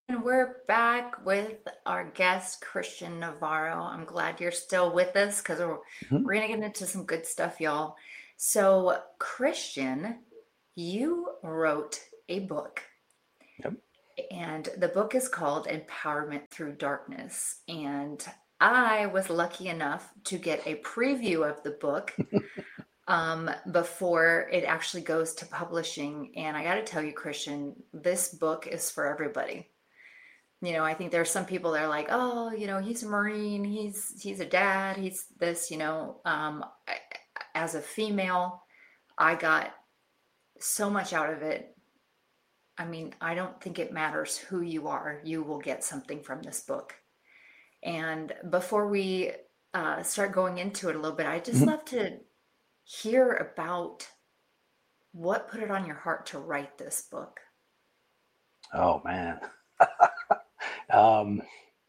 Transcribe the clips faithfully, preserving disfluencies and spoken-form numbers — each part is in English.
And we're back with our guest, Christian Navarro. I'm glad you're still with us because we're, Mhm. we're going to get into some good stuff, y'all. So, Christian, you wrote a book, Yep. and the book is called Empowerment Through Darkness. And I was lucky enough to get a preview of the book um, before it actually goes to publishing. And I got to tell you, Christian, this book is for everybody. You know, I think there's some people that are like, oh, you know, he's a Marine, he's he's a dad, he's this, you know. Um, I- as a female, I got so much out of it. I mean, I don't think it matters who you are, you will get something from this book. And before we uh, start going into it a little bit, I just Mhm. love to hear about what put it on your heart to write this book. Oh man. Um,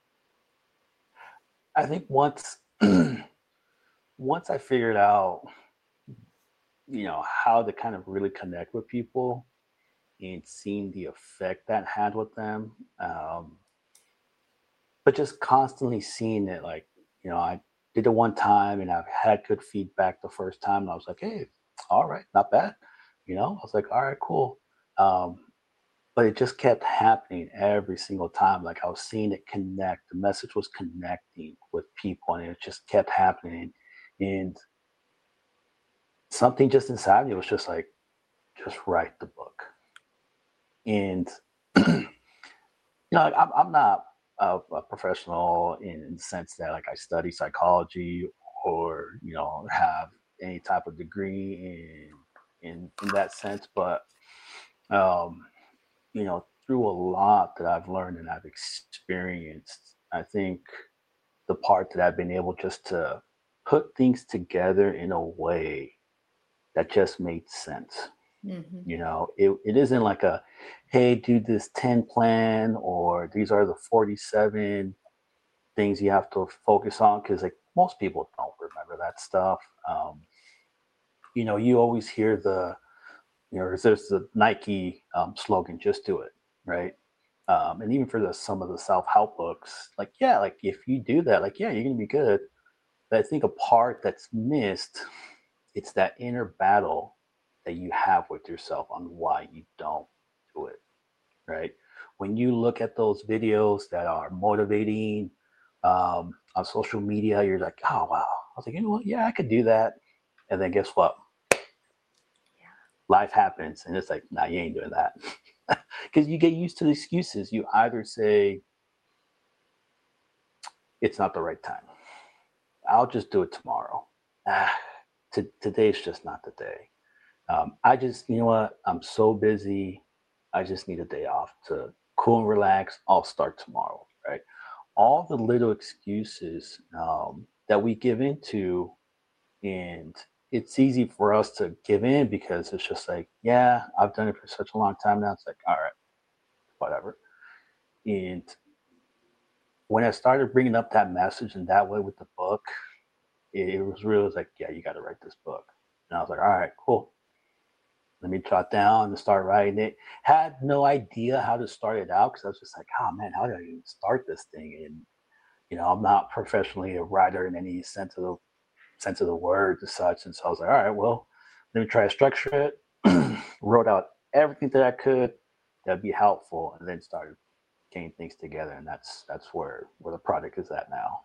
I think once once I figured out, you know, how to kind of really connect with people and seeing the effect that had with them, um, but just constantly seeing it, like, you know, I did it one time and I've had good feedback the first time, and I was like, hey, all right, not bad. You know, I was like, all right, cool. Um, but it just kept happening every single time. Like I was seeing it connect. The message was connecting with people, and it just kept happening. And something just inside me was just like, just write the book. And you know, like, I'm, I'm not a, a professional in, in the sense that like I study psychology or you know have any type of degree in in in that sense, but um, you know, through a lot that I've learned and I've experienced, I think the part that I've been able just to put things together in a way that just made sense. Hmm. You know, it, it isn't like a, hey, do this ten plan or these are the forty-seven things you have to focus on because like most people don't remember that stuff. Um, you know, you always hear the, you know, there's the Nike um, slogan, just do it, right? Um, and even for the some of the self-help books, like, yeah, like if you do that, like, yeah, you're gonna be good. But I think a part that's missed, it's that inner battle that you have with yourself on why you don't do it, right? When you look at those videos that are motivating um, on social media, you're like, oh wow. I was like, you know what? Yeah, I could do that. And then guess what? Life happens, and it's like, nah, you ain't doing that. Because you get used to the excuses. You either say it's not the right time. I'll just do it tomorrow. Ah, t- today's just not the day. Um, I just, you know what? I'm so busy. I just need a day off to cool and relax. I'll start tomorrow, right? All the little excuses um, that we give into, and it's easy for us to give in because it's just like, yeah, I've done it for such a long time now. It's like, all right, whatever. And when I started bringing up that message in that way with the book, it, it was really like, yeah, you got to write this book. And I was like, all right, cool. Let me jot down and start writing it. Had no idea how to start it out because I was just like, oh man, how do I even start this thing? And you know, I'm not professionally a writer in any sense of the sense of the word and such. And so I was like, all right, well, let me try to structure it. Wrote out everything that I could that'd be helpful, and then started getting things together. And that's that's where where the project is at now.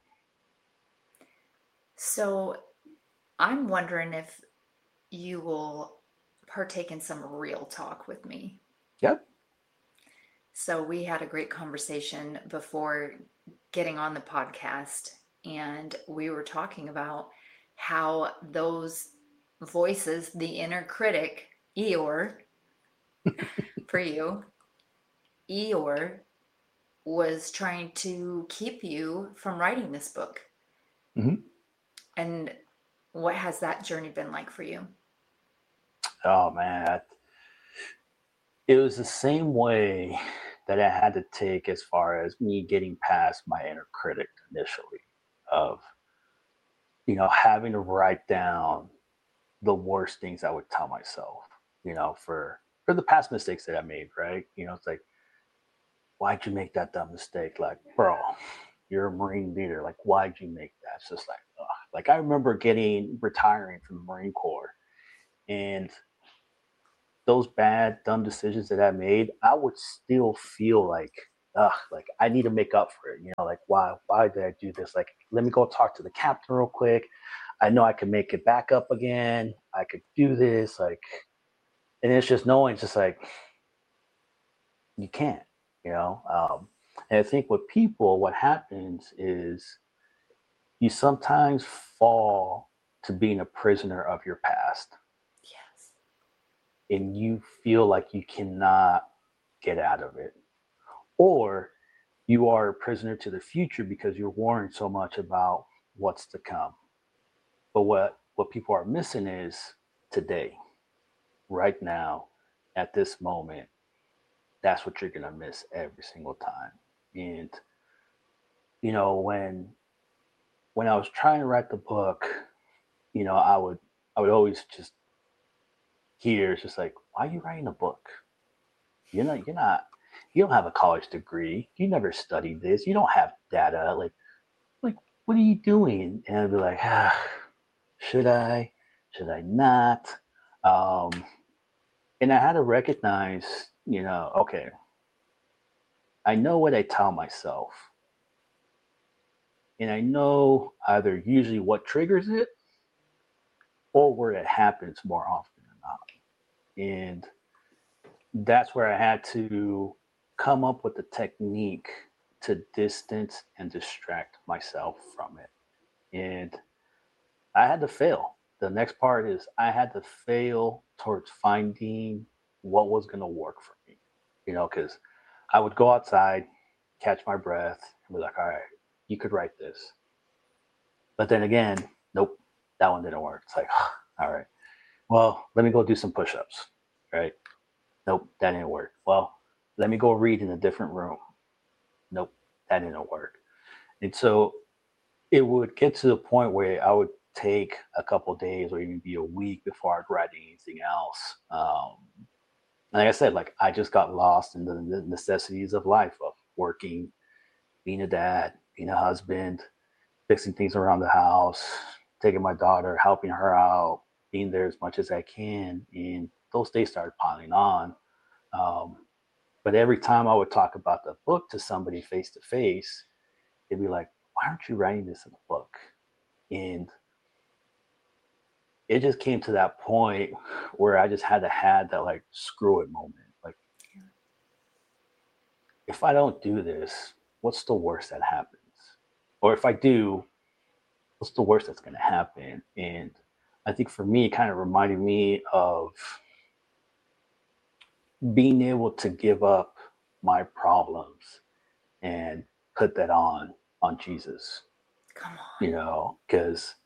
So I'm wondering if you will partake in some real talk with me. Yep. So we had a great conversation before getting on the podcast, and we were talking about how those voices, the inner critic, Eeyore, for you, Eeyore was trying to keep you from writing this book. Hmm. And what has that journey been like for you? Oh man, it was the same way that I had to take as far as me getting past my inner critic initially of, you know, having to write down the worst things I would tell myself, you know, for for the past mistakes that I made, right? You know, it's like why'd you make that dumb mistake? Like, bro, you're a Marine leader. Like, why'd you make that? It's just like, ugh. Like, I remember getting retiring from the Marine Corps, and those bad, dumb decisions that I made, I would still feel like, ugh, like I need to make up for it. You know, like why, why did I do this? Like, let me go talk to the captain real quick. I know I can make it back up again. I could do this. Like, and it's just knowing, just like you can't. You know, um, and I think with people, what happens is you sometimes fall to being a prisoner of your past, Yes. and you feel like you cannot get out of it, or you are a prisoner to the future because you're worrying so much about what's to come. But what what people are missing is today, right now, at this moment. That's what you're gonna miss every single time. And you know, when when I was trying to write the book, you know, I would I would always just hear it's just like, why are you writing a book? You're not you're not you don't have a college degree. You never studied this. You don't have data. Like like what are you doing? And I'd be like, ah, should I? Should I not? Um, and I had to recognize, you know, okay, I know what I tell myself, and I know either usually what triggers it or where it happens more often than not. And that's where I had to come up with a technique to distance and distract myself from it. And I had to fail. The next part is I had to fail towards finding what was going to work for me. You know, because I would go outside, catch my breath, and be like, all right, you could write this. But then again, nope, that one didn't work. It's like, all right, well, let me go do some push ups, right? Nope, that didn't work. Well, let me go read in a different room. Nope, that didn't work. And so it would get to the point where I would take a couple of days or even be a week before I'd write anything else. Um, like I said, like I just got lost in the, the necessities of life of working, being a dad, being a husband, fixing things around the house, taking my daughter, helping her out, being there as much as I can. And those days started piling on. Um, but every time I would talk about the book to somebody face to face, they'd be like, why aren't you writing this in a book? And it just came to that point where I just had to have that like screw it moment. Like, if I don't do this, what's the worst that happens? Or if I do, what's the worst that's going to happen? And I think for me, it kind of reminded me of being able to give up my problems and put that on on Jesus. Come on. You know, because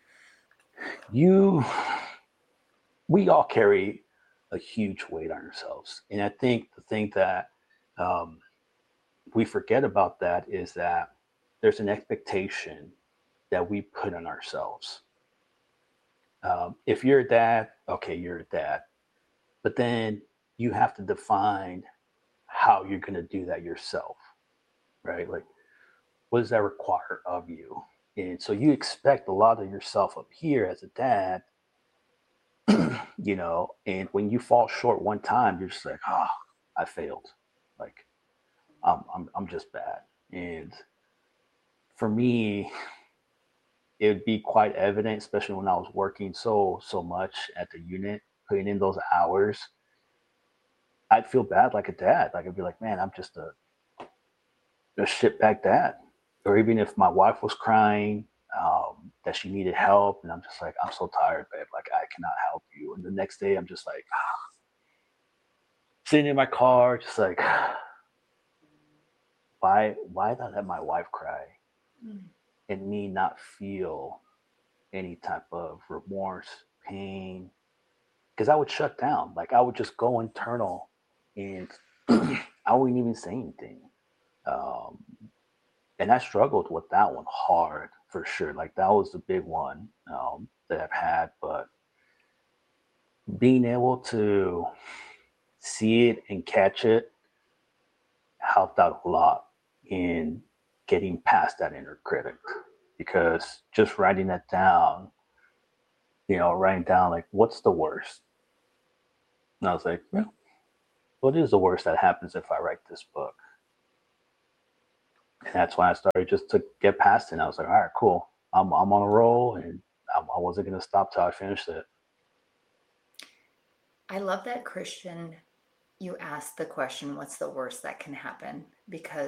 you we all carry a huge weight on ourselves. And I think the thing that um, we forget about that is that there's an expectation that we put on ourselves. Um, if you're a dad, okay, you're a dad. But then you have to define how you're going to do that yourself, right? Like, what does that require of you? And so you expect a lot of yourself up here as a dad, you know, and when you fall short one time, you're just like, oh, I failed. Like, I'm, I'm, I'm just bad. And for me, it would be quite evident, especially when I was working so, so much at the unit, putting in those hours. I'd feel bad like a dad. Like, I'd be like, man, I'm just a, a shitbag dad. Or even if my wife was crying, um, that she needed help, and I'm just like, I'm so tired, babe. Like, I cannot help you. And the next day, I'm just like, ah, sitting in my car, just like, why, why did I let my wife cry Mm. and me not feel any type of remorse, pain? Because I would shut down. Like, I would just go internal, and I wouldn't even say anything. Um, and I struggled with that one hard for sure. Like, that was the big one um, that I've had. But being able to see it and catch it helped out a lot in getting past that inner critic, because just writing that down, you know, writing down like, what's the worst? And I was like, well, what is the worst that happens if I write this book? And that's when I started just to get past it. And I was like, all right, cool. I'm, I'm on a roll, and I, I wasn't going to stop till I finished it. I love that, Christian, you asked the question, what's the worst that can happen? Because